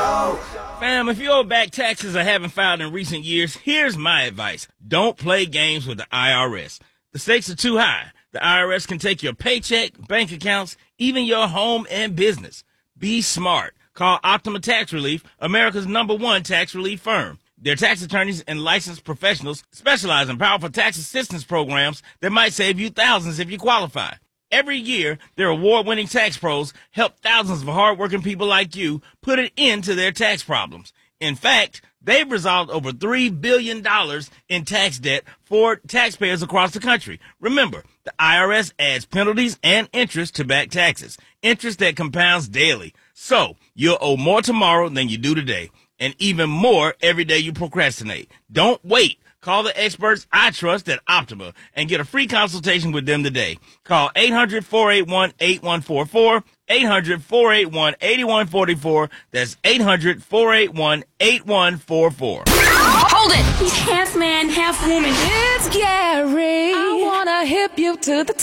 Fam, if you owe back taxes or haven't filed in recent years, here's my advice. Don't play games with the IRS. The stakes are too high. The IRS can take your paycheck, bank accounts, even your home and business. Be smart. Call Optima Tax Relief, America's #1 tax relief firm. Their tax attorneys and licensed professionals specialize in powerful tax assistance programs that might save you thousands if you qualify. Every year, their award-winning tax pros help thousands of hardworking people like you put an end to their tax problems. In fact, they've resolved over $3 billion in tax debt for taxpayers across the country. Remember, the IRS adds penalties and interest to back taxes, interest that compounds daily. So, you'll owe more tomorrow than you do today, and even more every day you procrastinate. Don't wait. Call the experts I trust at Optima and get a free consultation with them today. Call 800-481-8144, 800-481-8144. That's 800-481-8144. Hold it! He's half man, half woman. It's Gary. I wanna hip you to the T.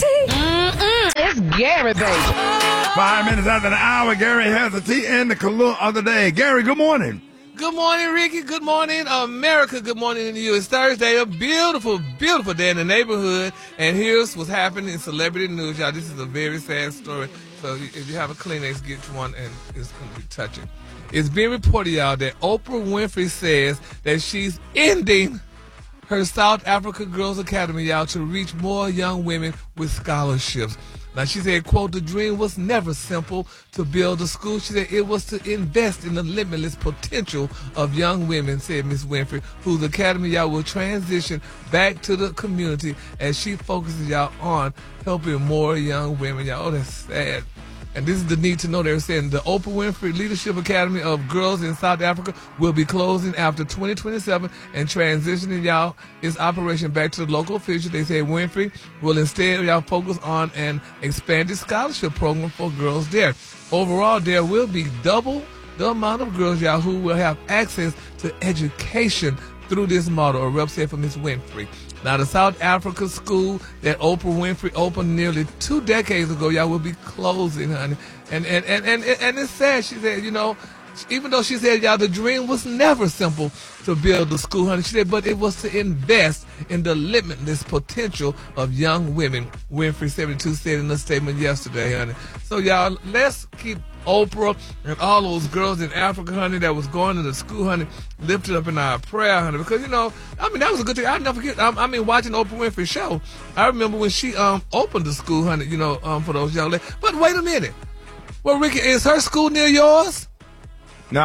It's Gary, baby. 5 minutes after the hour, Gary has the tea and the color of the day. Gary, good morning. Good morning, Ricky. Good morning, America. Good morning to you. It's Thursday, a beautiful, beautiful day in the neighborhood. And here's what's happening in celebrity news, y'all. This is a very sad story. So if you have a Kleenex, get one, and it's going to be touching. It's being reported, y'all, that Oprah Winfrey says that she's ending her South Africa Girls Academy, y'all, to reach more young women with scholarships. Now, she said, quote, the dream was never simple to build a school. She said it was to invest in the limitless potential of young women, said Miss Winfrey, whose academy, y'all, will transition back to the community as she focuses, y'all, on helping more young women. Y'all, oh, that's sad. And this is the need to know. They're saying the Oprah Winfrey Leadership Academy of Girls in South Africa will be closing after 2027 and transitioning, y'all, its operation back to the local officials. They say Winfrey will instead, y'all, focus on an expanded scholarship program for girls there. Overall, there will be double the amount of girls, y'all, who will have access to education through this model, a rep said for Miss Winfrey. Now, the South Africa school that Oprah Winfrey opened nearly 2 decades ago, y'all, will be closing, honey. And it's sad. She said, you know, even though she said, y'all, the dream was never simple to build the school, honey. She said, but it was to invest in the limitless potential of young women, Winfrey 72 said in a statement yesterday, honey. So, y'all, let's keep Oprah and all those girls in Africa, honey, that was going to the school, honey, lifted up in our prayer, honey, because, you know, I mean, that was a good thing. I'll never forget, I mean, watching Oprah Winfrey show, I remember when she opened the school, honey, you know, for those young ladies. But wait a minute. Well, Ricky, is her school near yours? No,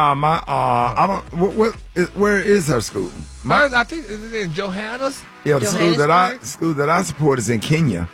I don't, where is her school? Hers, I think, is it in Johannes? Yeah, the school that I support is in Kenya.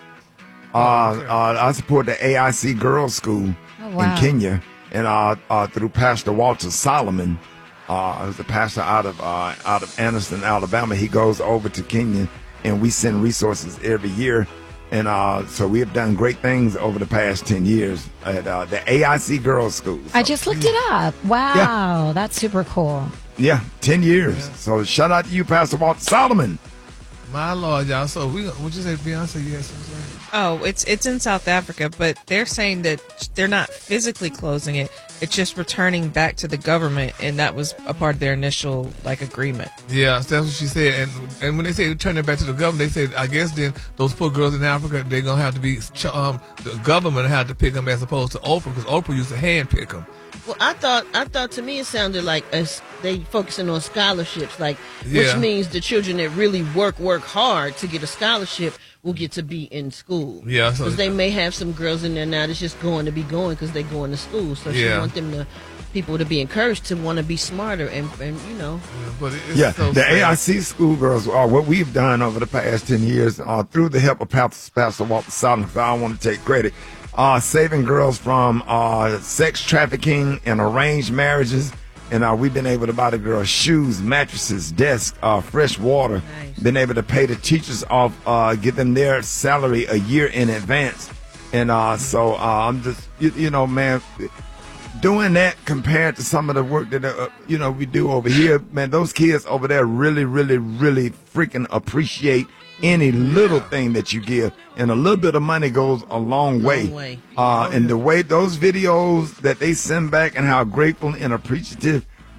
I support the AIC Girls School in Kenya, and through Pastor Walter Solomon, who's a pastor out of Anderson, Alabama. He goes over to Kenya, and we send resources every year. And so we have done great things over the past 10 years at the AIC Girls School. So, I just looked it up. Wow, That's super cool. Yeah, 10 years. Yeah. So shout out to you, Pastor Walter Solomon. My Lord, y'all. So what'd you say, Beyonce? Yes. Oh, it's in South Africa, but they're saying that they're not physically closing it. It's just returning back to the government, and that was a part of their initial agreement. Yeah, that's what she said. And when they say returning back to the government, they said, I guess then those poor girls in Africa, they're gonna have to be the government had to pick them as opposed to Oprah, because Oprah used to handpick them. Well, I thought to me it sounded like they focusing on scholarships, which means the children that really work hard to get a scholarship will get to be in school. Yeah, because they may have some girls in there now that's just going to be going because they're going to school. So she want people to be encouraged to want to be smarter and you know. Yeah, so the AIC schoolgirls are what we've done over the past 10 years through the help of Pastor Walter Solomon. I want to take credit. Saving girls from sex trafficking and arranged marriages. And we've been able to buy the girls shoes, mattresses, desks, fresh water. Nice. Been able to pay the teachers off, give them their salary a year in advance. And so I'm just, you know, man, doing that compared to some of the work that, we do over here, man, those kids over there really, really, really freaking appreciate any little thing that you give, and a little bit of money goes a long way. And the way those videos that they send back and how grateful and appreciative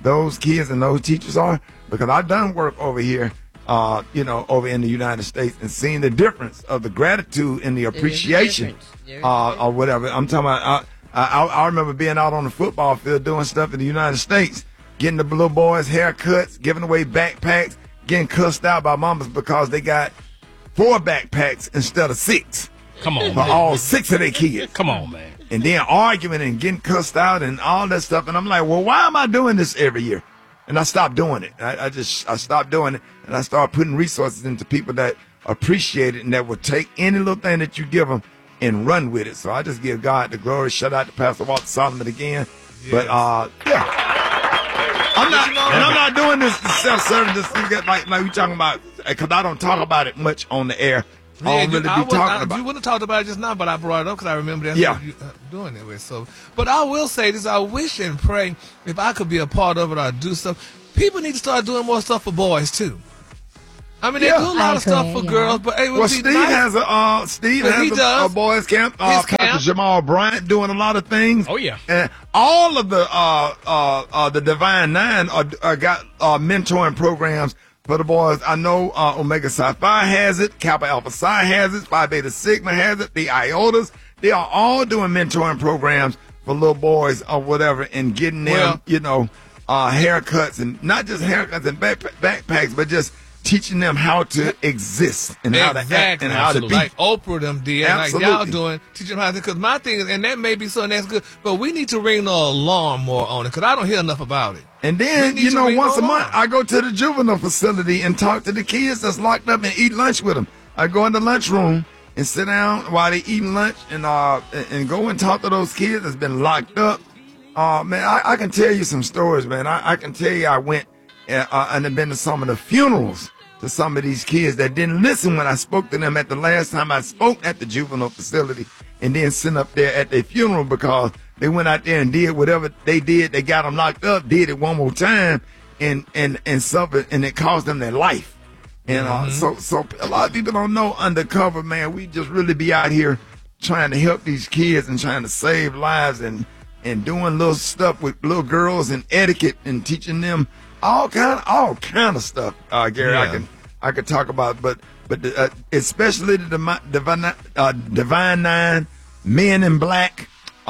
those kids and those teachers are, because I've done work over here, over in the United States, and seeing the difference of the gratitude and the appreciation, or whatever. I'm talking about. I remember being out on the football field doing stuff in the United States, getting the little boys haircuts, giving away backpacks, getting cussed out by mamas because they got 4 backpacks instead of 6. Come on, for all 6 of their kids. Come on, man. And then arguing and getting cussed out and all that stuff. And I'm like, well, why am I doing this every year? And I stopped doing it. I stopped doing it, and I started putting resources into people that appreciate it and that will take any little thing that you give them and run with it. So I just give God the glory. Shout out to Pastor Walter Solomon again. Yes. But I'm not doing this self-serving. Just like we talking about, because I don't talk about it much on the air. Yeah, you wouldn't have talked about it just now, but I brought it up because I remember that's what you doing it with. So, but I will say this: I wish and pray if I could be a part of it or do stuff. People need to start doing more stuff for boys too. I mean, they do a lot of stuff for girls, but Steve has a boys camp. Pastor Jamal Bryant doing a lot of things. Oh yeah, and all of the Divine Nine got mentoring programs for the boys. I know Omega Psi Phi has it, Kappa Alpha Psi has it, Phi Beta Sigma has it, the Iotas. They are all doing mentoring programs for little boys or whatever, and getting them, haircuts, and not just haircuts and backpacks, but just teaching them how to exist and how to act and how to be. Like Oprah them did, like y'all doing, teaching them how to. Because my thing is, and that may be something that's good, but we need to ring the alarm more on it, because I don't hear enough about it. And then, once a month, I go to the juvenile facility and talk to the kids that's locked up and eat lunch with them. I go in the lunchroom and sit down while they eating lunch and go and talk to those kids that's been locked up. Man, I can tell you some stories, man. I can tell you I went and have been to some of the funerals to some of these kids that didn't listen when I spoke to them at the last time I spoke at the juvenile facility, and then sit up there at their funeral because they went out there and did whatever they did. They got them locked up, did it one more time, and suffered, and it cost them their life. And so a lot of people don't know undercover, man. We just really be out here trying to help these kids and trying to save lives and doing little stuff with little girls and etiquette and teaching them all kind of stuff. Gary, I could talk about, but especially the Divine Nine, Men in Black.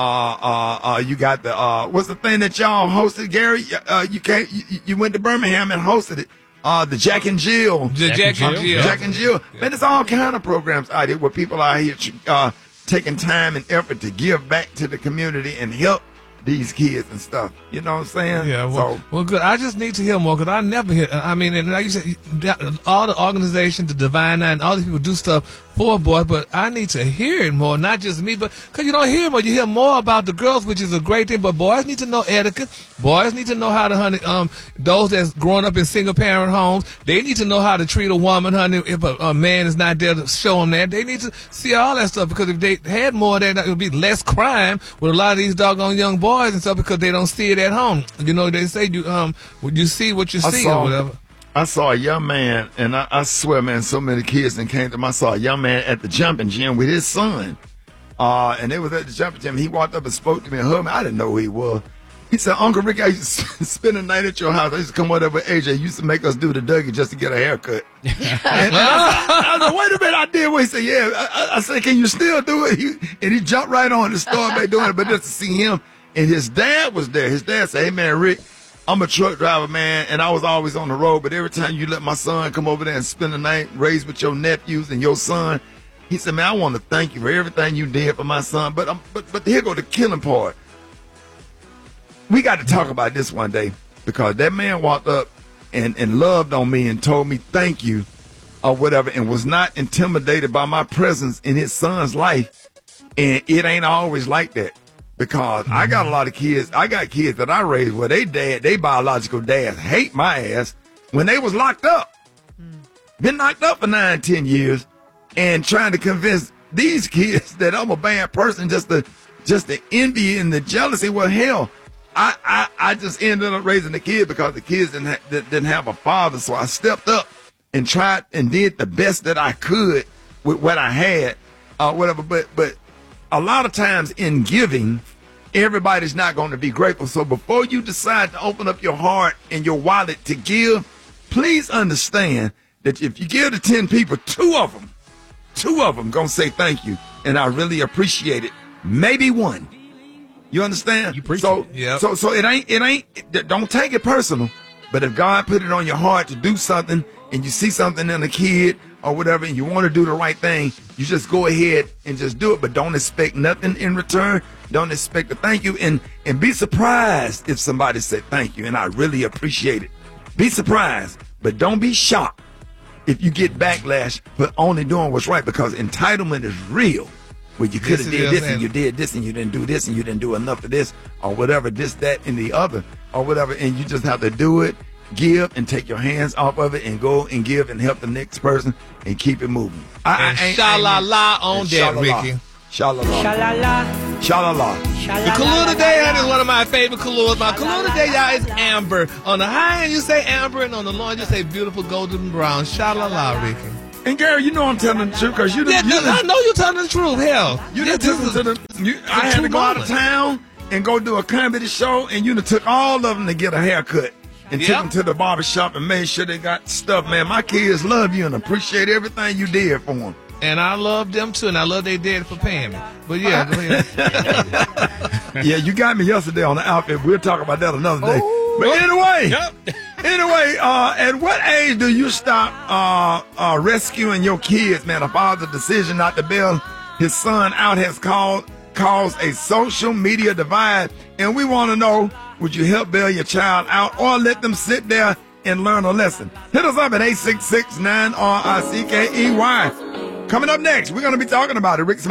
You got the what's the thing that y'all hosted, Gary? You went to Birmingham and hosted it. The Jack and Jill. Jack and Jill. Yeah. Man, there's all kind of programs out here where people are here taking time and effort to give back to the community and help these kids and stuff. You know what I'm saying? Yeah, well, good. I just need to hear more, because I never hear. I mean, and like you said, all the organizations, the Divine Nine, all these people do stuff for boys, but I need to hear it more, not just me, but because you don't hear more. You hear more about the girls, which is a great thing, but boys need to know etiquette. Boys need to know how to, honey, those that's growing up in single-parent homes, they need to know how to treat a woman, honey, if a man is not there to show them that. They need to see all that stuff, because if they had more of that, it would be less crime with a lot of these doggone young boys and stuff, because they don't see it at home. You know, they say you see what you see or whatever. I saw a young man, and I swear, man, so many kids that came to him. I saw a young man at the jumping gym with his son. And they was at the jumping gym. He walked up and spoke to me and hugged me. I didn't know who he was. He said, Uncle Rick, I used to spend the night at your house. I used to come over with AJ. He used to make us do the Dougie just to get a haircut. And I said, wait a minute, I did. Well, he said, yeah. I said, can you still do it? And he jumped right on and started back doing it. But just to see him, and his dad was there. His dad said, hey, man, Rick, I'm a truck driver, man, and I was always on the road, but every time you let my son come over there and spend the night, raised with your nephews and your son, he said, man, I want to thank you for everything you did for my son. But here go the killing part. We got to talk about this one day, because that man walked up and loved on me and told me thank you or whatever, and was not intimidated by my presence in his son's life. And it ain't always like that. Because I got a lot of kids. I got kids that I raised where they biological dads hate my ass when they was locked up. Been locked up for 9-10 years, and trying to convince these kids that I'm a bad person just the envy and the jealousy. Well, hell, I just ended up raising the kid because the kids didn't have a father. So I stepped up and tried and did the best that I could with what I had, whatever. But a lot of times in giving, everybody's not going to be grateful. So before you decide to open up your heart and your wallet to give, please understand that if you give to 10 people, two of them going to say thank you, and I really appreciate it. Maybe one. You understand? You appreciate so, it. Yep. So it ain't, don't take it personal. But if God put it on your heart to do something, and you see something in a kid or whatever, and you want to do the right thing, you just go ahead and just do it. But don't expect nothing in return. Don't expect a thank you. And be surprised if somebody said thank you. And I really appreciate it. Be surprised, but don't be shocked if you get backlash for only doing what's right, because entitlement is real. Well, you could have did this and you did this and you didn't do this and you didn't do enough of this or whatever, this, that, and the other or whatever. And you just have to do it, give, and take your hands off of it and go and give and help the next person and keep it moving. Sha-la-la on that, Ricky. Sha-la-la. Sha-la-la. Sha-la-la. The Kahlua today is one of my favorite Kahluas. My Kahlua today, y'all, is amber. On the high end, you say amber, and on the low end, you say beautiful golden brown. Sha-la-la, Ricky. And Gary, you know I'm telling the truth, because I know you're telling the truth. Hell, you didn't listen to I had to go out of town and go do a comedy show, and you took all of them to get a haircut and took them to the barbershop and made sure they got stuff. Man, my kids love you and appreciate everything you did for them. And I love them too, and I love they dad for paying me. But yeah, go ahead. Yeah, you got me yesterday on the outfit. We'll talk about that another day. But anyway, at what age do you stop rescuing your kids, man? A father's decision not to bail his son out has caused a social media divide, and we want to know, would you help bail your child out or let them sit there and learn a lesson? Hit us up at 866-9-RICKEY. Coming up next, we're going to be talking about it. Rick